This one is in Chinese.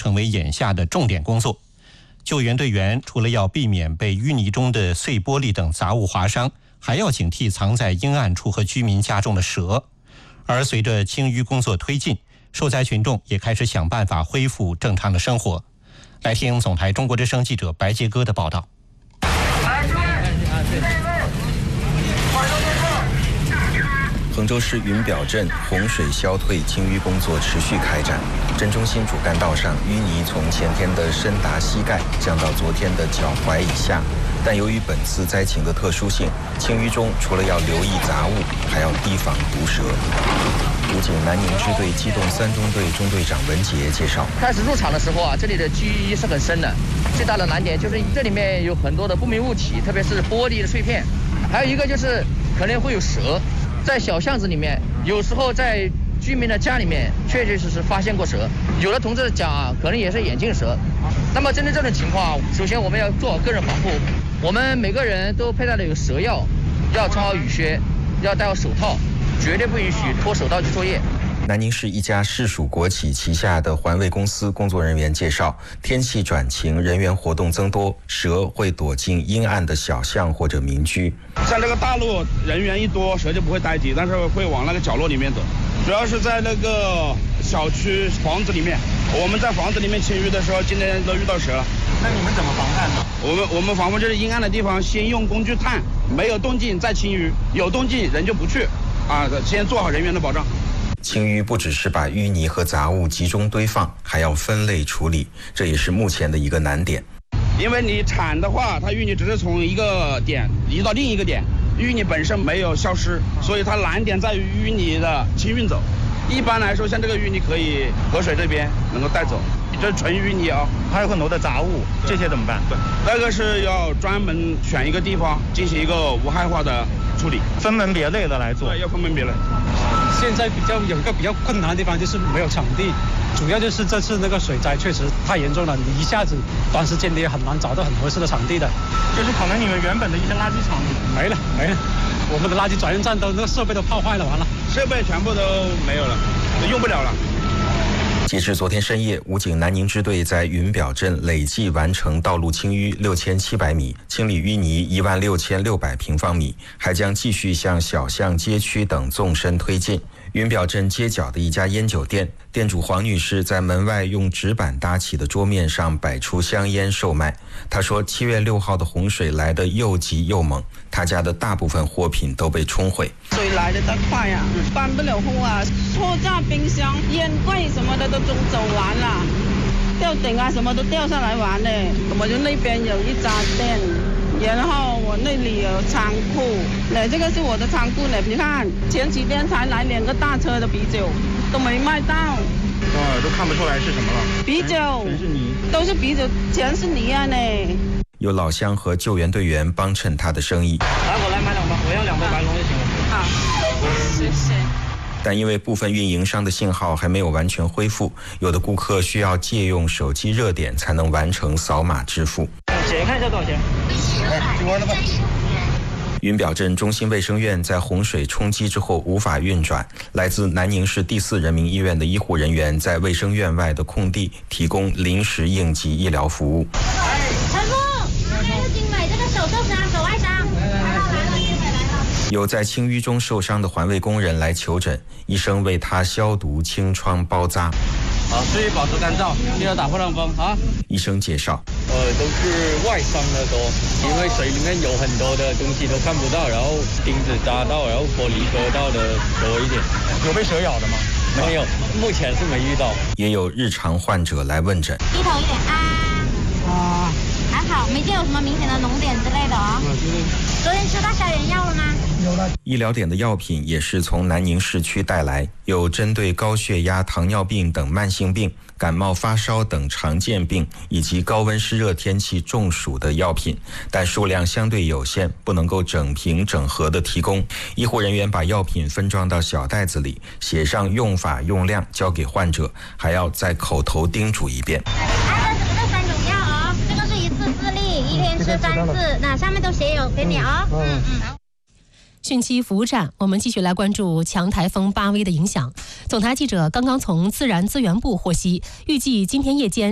成为眼下的重点工作。救援队员除了要避免被淤泥中的碎玻璃等杂物划伤，还要警惕藏在阴暗处和居民家中的蛇。而随着清淤工作推进，受灾群众也开始想办法恢复正常的生活。来听总台中国之声记者白杰哥的报道。 衡州市云表镇洪水消退清淤工作持续开展，镇中心主干道上淤泥从前天的深达膝盖降到昨天的脚踝以下，但由于本次灾情的特殊性，清淤中除了要留意杂物，还要提防毒蛇。武警南宁支队机动3中队中队长文杰介绍， 开始入场的时候这里的积淤是很深的，最大的难点就是这里面有很多的不明物体，特别是玻璃的碎片，还有一个就是可能会有蛇。在小巷子里面，有时候在居民的家里面确确实实发现过蛇，有的同志讲可能也是眼镜蛇。那么针对这种情况，首先我们要做好个人保护，我们每个人都佩戴了有蛇药，要穿好雨靴，要戴好手套，绝对不允许脱手套去作业。 南宁市一家市属国企旗下的环卫公司工作人员介绍，天气转晴，人员活动增多，蛇会躲进阴暗的小巷或者民居。 像这个大路人员一多，蛇就不会待机，但是会往那个角落里面走。主要是在那个小区房子里面，我们在房子里面清淤的时候，今天都遇到蛇了。 那你们怎么防范呢？ 我们防范就是阴暗的地方先用工具探，没有动静再清淤，有动静人就不去先做好人员的保障。 清淤不只是把淤泥和杂物集中堆放，还要分类处理，这也是目前的一个难点。 因为你铲的话，它淤泥只是从一个点移到另一个点，淤泥本身没有消失，所以它难点在于淤泥的清运走。一般来说，像这个淤泥可以河水这边能够带走，这是纯淤泥还有很多的杂物，这些怎么办？ 对，那个是要专门选一个地方进行一个无害化的处理， 分门别类的来做。 对，要分门别类。 现在有一个比较困难的地方就是没有场地，主要就是这次那个水灾确实太严重了，你一下子短时间你也很难找到很合适的场地的。 就是可能你们原本的一些垃圾场没了，我们的垃圾转运站那个设备都泡坏了，完了， 设备全部都没有了，用不了了。 截至昨天深夜，武警南宁支队在云表镇累计完成道路清淤6700米，清理淤泥16600平方米，还将继续向小巷街区等纵深推进。云表镇街角的一家烟酒店，店主黄女士在门外用纸板搭起的桌面上摆出香烟售卖。她说7月6号的洪水来得又急又猛，她家的大部分货品都被冲毁。 水来得快啊，搬不了货啊，货架、冰箱、烟柜什么的都走完了，吊顶什么都掉下来完了。我就那边有一家店，然后我那里有仓库，这个是我的仓库呢。你看前几天才来2个大车的啤酒，都没卖到。 都看不出来是什么了。 啤酒全是泥， 都是啤酒，全是泥啊呢。 有老乡和救援队员帮衬他的生意。 我来买2包，我要2杯白龙就行了。 好，谢谢。 但因为部分运营商的信号还没有完全恢复，有的顾客需要借用手机热点才能完成扫码支付。 姐看一下多少钱？ 听完了吧？ 云表镇中心卫生院在洪水冲击之后无法运转，来自南宁市第4人民医院的医护人员在卫生院外的空地提供临时应急医疗服务。 陈副，要精美这个手受伤、手外伤。 有在清淤中受伤的环卫工人来求诊，医生为他消毒、清创、包扎。 好，注意保持干燥，记得打破浪风啊！ 医生介绍， 都是外伤的多，因为水里面有很多的东西都看不到，然后钉子扎到，然后玻璃割到的多一点。 有被蛇咬的吗？ 没有，目前是没遇到。 也有日常患者来问诊。 低头一点啊，还好，没见有什么明显的脓点之类的哦。昨天吃到消炎药了吗？ 有了。医疗点的药品也是从南宁市区带来，有针对高血压、糖尿病等慢性病、感冒发烧等常见病以及高温湿热天气中暑的药品，但数量相对有限，不能够整瓶整盒的提供。医护人员把药品分装到小袋子里，写上用法用量，交给患者，还要再口头叮嘱一遍。 这3种药哦，这个是一次4粒，1天吃3次，那上面都写有给你哦。 汛期服务站，我们继续来关注强台风8V的影响。总台记者刚刚从自然资源部获悉，预计今天夜间